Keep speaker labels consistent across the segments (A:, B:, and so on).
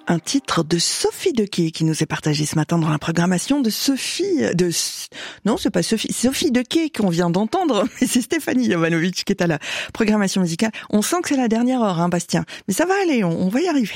A: Un titre de Sophie Dequet qui nous est partagé ce matin dans la programmation de non, c'est pas Sophie Dequet qu'on vient d'entendre, mais c'est Stéphanie Jovanovic qui est à la programmation musicale. On sent que c'est la dernière heure, Bastien. Mais ça va aller, on va y arriver.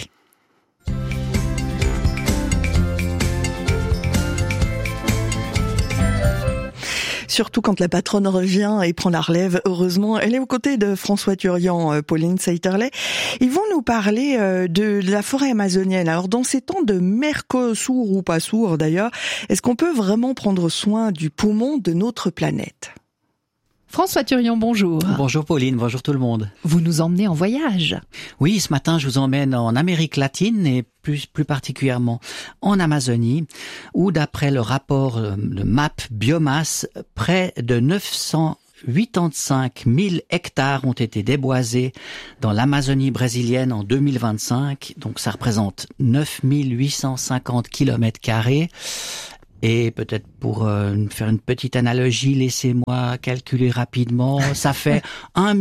A: Surtout quand la patronne revient et prend la relève. Heureusement, elle est aux côtés de François Turian, Pauline Saïterley. Ils vont nous parler de la forêt amazonienne. Alors, dans ces temps de Mercosur ou pas sourd d'ailleurs, est-ce qu'on peut vraiment prendre soin du poumon de notre planète ?
B: François Turian, bonjour.
C: Bonjour Pauline, bonjour tout le monde.
B: Vous nous emmenez en voyage.
C: Oui, ce matin je vous emmène en Amérique latine et plus particulièrement en Amazonie, où d'après le rapport de MAP Biomasse, près de 985 000 hectares ont été déboisés dans l'Amazonie brésilienne en 2025. Donc ça représente 9 850 km². Et peut-être pour faire une petite analogie, laissez-moi calculer rapidement, ça fait 1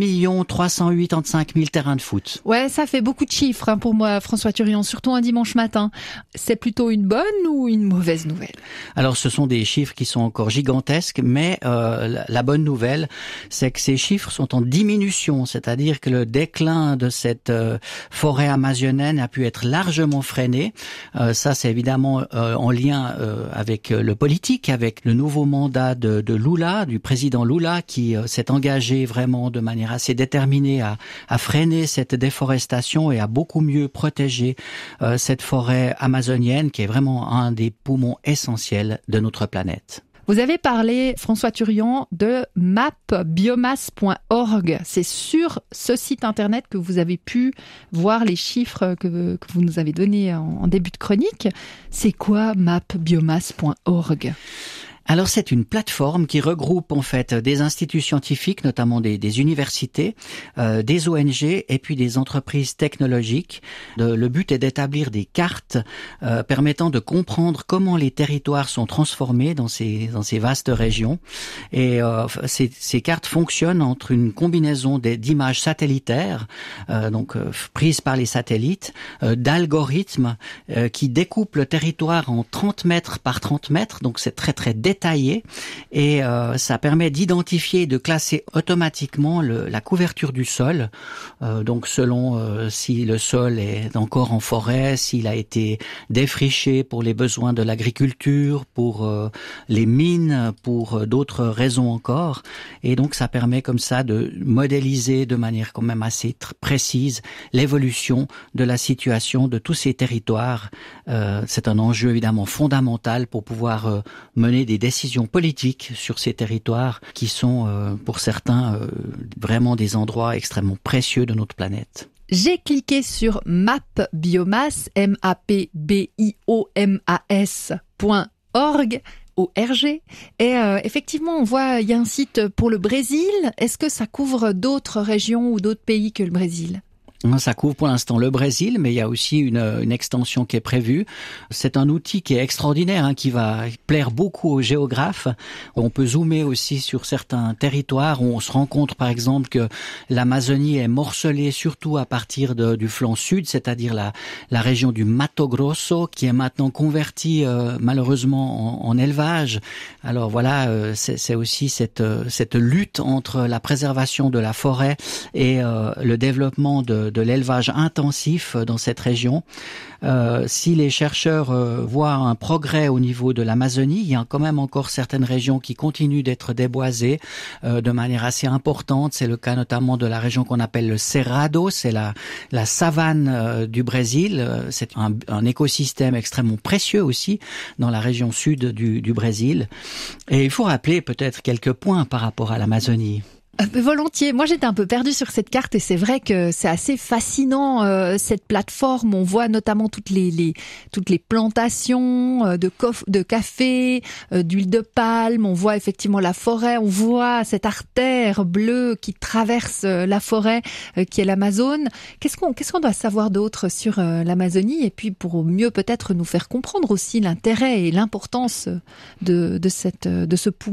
C: 385 000 terrains de foot.
B: Ouais, ça fait beaucoup de chiffres pour moi, François Turian, surtout un dimanche matin. C'est plutôt une bonne ou une mauvaise nouvelle ?
C: Alors ce sont des chiffres qui sont encore gigantesques, mais la bonne nouvelle, c'est que ces chiffres sont en diminution, c'est-à-dire que le déclin de cette forêt amazonienne a pu être largement freiné. Ça, c'est évidemment en lien avec le politique, avec le nouveau mandat de Lula, du président Lula, qui s'est engagé vraiment de manière assez déterminée à freiner cette déforestation et à beaucoup mieux protéger cette forêt amazonienne, qui est vraiment un des poumons essentiels de notre planète.
B: Vous avez parlé, François Turian, de mapbiomasse.org. C'est sur ce site internet que vous avez pu voir les chiffres que vous nous avez donnés en début de chronique. C'est quoi mapbiomasse.org ?
C: Alors c'est une plateforme qui regroupe en fait des instituts scientifiques, notamment des universités, des ONG et puis des entreprises technologiques. Le but est d'établir des cartes permettant de comprendre comment les territoires sont transformés dans ces vastes régions. Et ces cartes fonctionnent entre une combinaison d'images satellitaires, prises par les satellites, d'algorithmes qui découpent le territoire en 30 mètres par 30 mètres, donc c'est très très détaillé et ça permet d'identifier et de classer automatiquement la couverture du sol, donc selon si le sol est encore en forêt, s'il a été défriché pour les besoins de l'agriculture, pour les mines, pour d'autres raisons encore, et donc ça permet comme ça de modéliser de manière quand même assez précise l'évolution de la situation de tous ces territoires. C'est un enjeu évidemment fondamental pour pouvoir mener des décisions politiques sur ces territoires qui sont pour certains vraiment des endroits extrêmement précieux de notre planète.
B: J'ai cliqué sur mapbiomasse, mapbiomas.org, ORG. Et effectivement, on voit, il y a un site pour le Brésil. Est-ce que ça couvre d'autres régions ou d'autres pays que le Brésil ?
C: Ça couvre pour l'instant le Brésil, mais il y a aussi une extension qui est prévue. C'est un outil qui est extraordinaire, qui va plaire beaucoup aux géographes. On peut zoomer aussi sur certains territoires où on se rend compte, par exemple, que l'Amazonie est morcelée surtout à partir du flanc sud, c'est-à-dire la région du Mato Grosso, qui est maintenant convertie malheureusement en élevage. Alors voilà, c'est aussi cette lutte entre la préservation de la forêt et le développement de l'élevage intensif dans cette région. Si les chercheurs voient un progrès au niveau de l'Amazonie, il y a quand même encore certaines régions qui continuent d'être déboisées de manière assez importante. C'est le cas notamment de la région qu'on appelle le Cerrado, c'est la savane du Brésil. C'est un écosystème extrêmement précieux aussi dans la région sud du Brésil. Et il faut rappeler peut-être quelques points par rapport à l'Amazonie.
B: Volontiers. Moi, j'étais un peu perdue sur cette carte et c'est vrai que c'est assez fascinant cette plateforme. On voit notamment toutes les plantations de café, d'huile de palme. On voit effectivement la forêt. On voit cette artère bleue qui traverse la forêt, qui est l'Amazone. Qu'est-ce qu'on doit savoir d'autre sur l'Amazonie et puis pour mieux peut-être nous faire comprendre aussi l'intérêt et l'importance de ce poumon?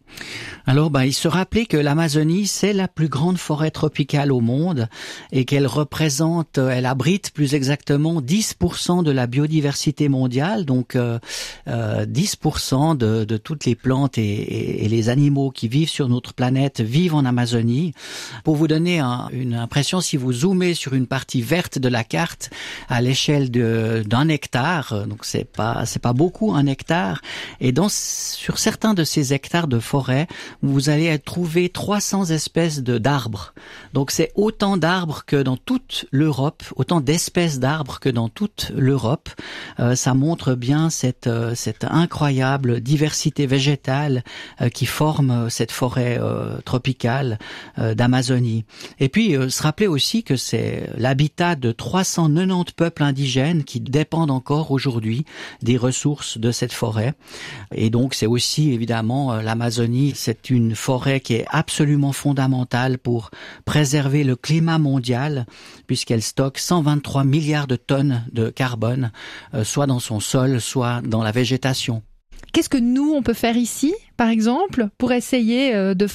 C: Alors, il se rappelait que l'Amazonie, c'est la plus grande forêt tropicale au monde et qu'elle elle abrite plus exactement 10% de la biodiversité mondiale, donc 10% de toutes les plantes et les animaux qui vivent sur notre planète vivent en Amazonie. Pour vous donner une impression, si vous zoomez sur une partie verte de la carte à l'échelle d'un hectare, donc c'est pas beaucoup un hectare, et sur certains de ces hectares de forêt, vous allez trouver 300 espèces d'arbres. Donc c'est autant d'arbres que dans toute l'Europe, autant d'espèces d'arbres que dans toute l'Europe. Ça montre bien cette incroyable diversité végétale qui forme cette forêt tropicale d'Amazonie. Et puis se rappeler aussi que c'est l'habitat de 390 peuples indigènes qui dépendent encore aujourd'hui des ressources de cette forêt. Et donc c'est aussi évidemment l'Amazonie, c'est une forêt qui est absolument fondamentale pour préserver le climat mondial puisqu'elle stocke 123 milliards de tonnes de carbone, soit dans son sol, soit dans la végétation.
B: Qu'est-ce que nous, on peut faire ici, par exemple, pour essayer de